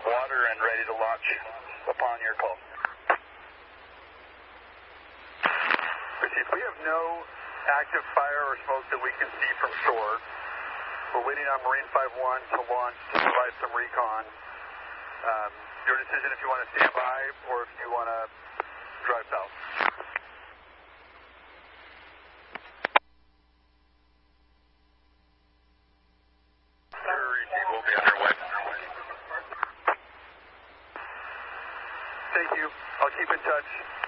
water and ready to launch upon your call. Received. We have no active fire or smoke that we can see from shore. We're waiting on Marine 5-1 to launch to provide some recon. Your decision if you want to stand by or if you want to drive south. We'll be underway. Thank you. I'll keep in touch.